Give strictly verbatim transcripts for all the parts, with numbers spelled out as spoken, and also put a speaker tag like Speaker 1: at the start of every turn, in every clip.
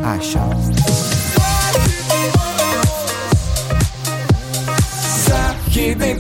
Speaker 1: Asha. Західний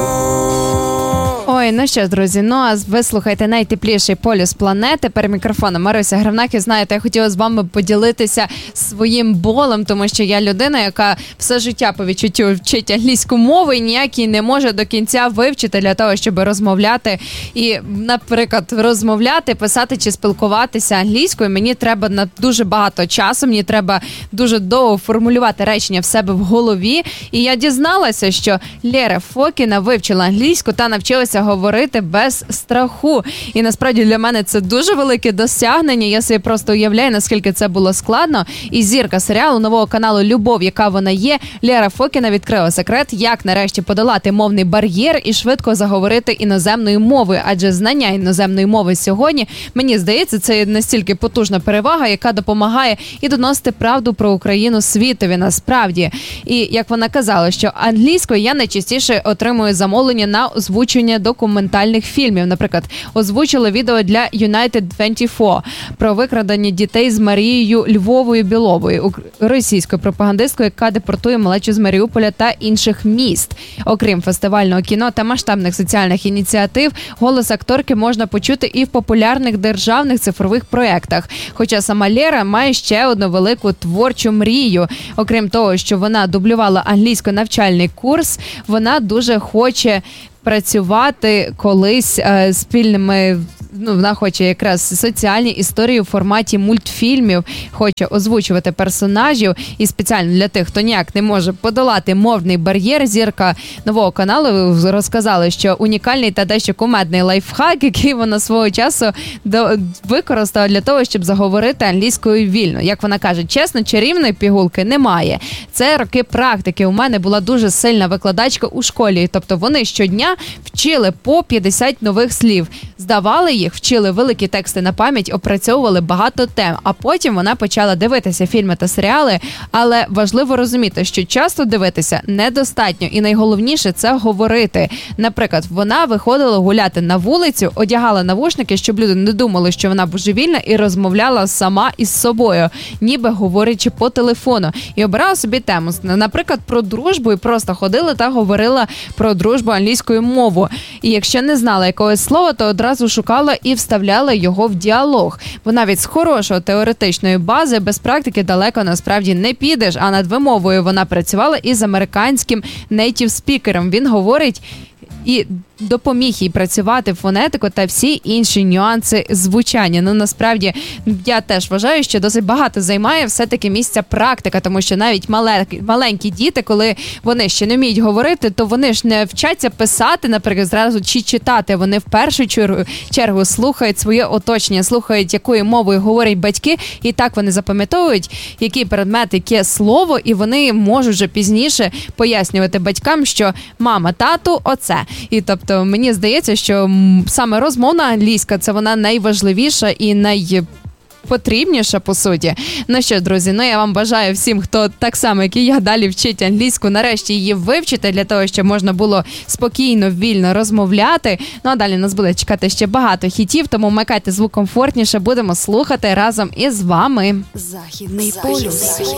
Speaker 1: полюс.
Speaker 2: Ой, ну що ж, друзі, ну а ви слухаєте найтепліший полюс планети. Перед мікрофоном Маруся Гривнак. І знаєте, я хотіла з вами поділитися своїм болем, тому що я людина, яка все життя по відчуттю вчить англійську мову і ніяк її не може до кінця вивчити для того, щоб розмовляти. І, наприклад, розмовляти, писати чи спілкуватися англійською мені треба на дуже багато часу, мені треба дуже довго формулювати речення в себе в голові. І я дізналася, що Лера Фокіна вивчила англійську та навчилася говорити без страху. І насправді для мене це дуже велике досягнення. Я собі просто уявляю, наскільки це було складно. І зірка серіалу нового каналу «Любов, яка вона є», Лера Фокіна відкрила секрет, як нарешті подолати мовний бар'єр і швидко заговорити іноземною мовою. Адже знання іноземної мови сьогодні, мені здається, це настільки потужна перевага, яка допомагає і доносити правду про Україну світові насправді. І як вона казала, що англійською я найчастіше отримую замовлення на озвучення документальних фільмів. Наприклад, озвучила відео для Юнайтед двадцять чотири про викрадення дітей з Марією Львовою Біловою, російською пропагандисткою, яка депортує малечу з Маріуполя та інших міст. Окрім фестивального кіно та масштабних соціальних ініціатив, голос акторки можна почути і в популярних державних цифрових проєктах. Хоча сама Лера має ще одну велику творчу мрію. Окрім того, що вона дублювала англійсько-навчальний курс, вона дуже хоче працювати колись е, спільними, ну, вона хоче якраз соціальні історії у форматі мультфільмів, хоче озвучувати персонажів. І спеціально для тих, хто ніяк не може подолати мовний бар'єр, зірка нового каналу розказала, що унікальний та дещо кумедний лайфхак, який вона свого часу до, використала для того, щоб заговорити англійською вільно. Як вона каже, чесно, чарівної пігулки немає. Це роки практики. У мене була дуже сильна викладачка у школі, тобто вони щодня вчили по п'ятдесят нових слів. Здавали їх, вчили великі тексти на пам'ять, опрацьовували багато тем. А потім вона почала дивитися фільми та серіали, але важливо розуміти, що часто дивитися недостатньо. І найголовніше – це говорити. Наприклад, вона виходила гуляти на вулицю, одягала навушники, щоб люди не думали, що вона божевільна, і розмовляла сама із собою, ніби говорячи по телефону. І обирала собі тему, наприклад, про дружбу, і просто ходила та говорила про дружбу англійською мовою. І якщо не знала якогось слова, то одразу шукала і вставляла його в діалог. Бо навіть з хорошої теоретичної бази без практики далеко насправді не підеш, а над вимовою вона працювала із американським нейтів-спікером. Він говорить і допоміг їй працювати фонетику та всі інші нюанси звучання. Ну, насправді, я теж вважаю, що досить багато займає все-таки місця практика, тому що навіть маленькі, маленькі діти, коли вони ще не вміють говорити, то вони ж не вчаться писати, наприклад, зразу чи читати. Вони в першу чергу, чергу слухають своє оточення, слухають, якою мовою говорять батьки, і так вони запам'ятовують, який предмет, яке слово, і вони можуть вже пізніше пояснювати батькам, що мама, тату, оце. І тобто Тобто мені здається, що саме розмовна англійська – це вона найважливіша і найпотрібніша, по суті. Ну що, друзі, ну я вам бажаю всім, хто так само, як і я, далі вчить англійську, нарешті її вивчити, для того, щоб можна було спокійно, вільно розмовляти. Ну а далі нас буде чекати ще багато хітів, тому вмикайте звук комфортніше, будемо слухати разом із вами.
Speaker 3: Західний полюс.